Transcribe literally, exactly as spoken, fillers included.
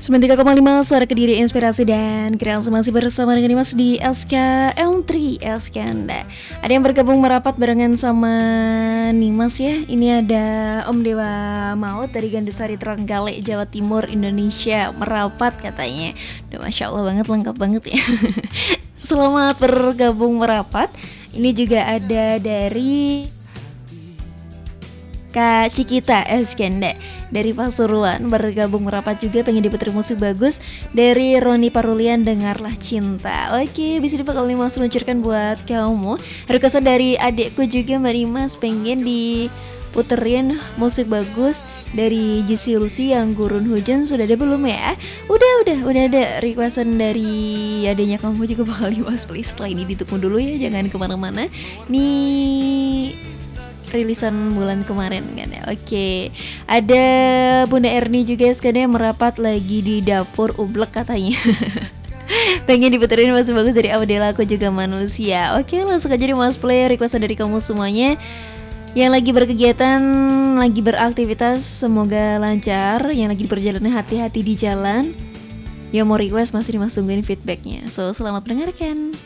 sembilan puluh tiga koma lima Suara Kediri, inspirasi dan kreasi, masih bersama dengan Dimas di S K M tiga Eskanda. Ada yang bergabung merapat barengan sama Nimas ya. Ini ada Om Dewa Maut dari Gandusari, Trenggalek, Jawa Timur, Indonesia. Merapat katanya. Udah Masya Allah banget, lengkap banget ya. Selamat bergabung merapat. Ini juga ada dari Kak Cikita Eskenda dari Pasuruan, bergabung merapat juga, pengen diputar musik bagus dari Roni Parulian, Dengarlah Cinta. Oke, bisa dipakai nih Mas, luncurkan buat kamu. Requestan dari adikku juga Mbak Dimas, pengen diputerin musik bagus dari Juicy Lucy yang Gurun Hujan. Sudah ada belum ya? Udah, udah, udah ada requestan dari adanya kamu juga, bakal Dimas please. Setelah ini ditunggu dulu ya, jangan kemana-mana. Nih rilisan bulan kemarin kan ya. Oke, ada Bunda Erni juga sekarang merapat lagi di dapur ublek katanya. Pengen diputerin masih bagus dari Audela, Aku Juga Manusia. Oke, langsung aja di Mas Play requestan dari kamu semuanya yang lagi berkegiatan, lagi beraktivitas, semoga lancar. Yang lagi berjalan, hati-hati di jalan. Yang mau request masih Dimas tungguin feedbacknya. So, selamat mendengarkan.